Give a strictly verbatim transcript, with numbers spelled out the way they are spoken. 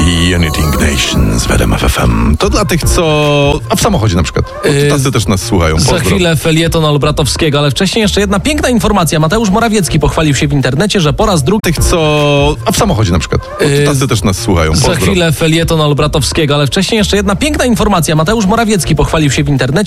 i Anything Nations w R M F F M. To dla tych, co... A w samochodzie na przykład. Bo tacy też nas słuchają. Pozdro. Za chwilę felieton Olbratowskiego, ale wcześniej jeszcze jedna piękna informacja. Mateusz Morawiecki pochwalił się w internecie, że po raz drugi... Tych, co... A w samochodzie na przykład. Bo tacy też nas słuchają. Pozdro. Za chwilę felieton Olbratowskiego, ale wcześniej jeszcze jedna piękna informacja. Mateusz Morawiecki pochwalił się w internecie,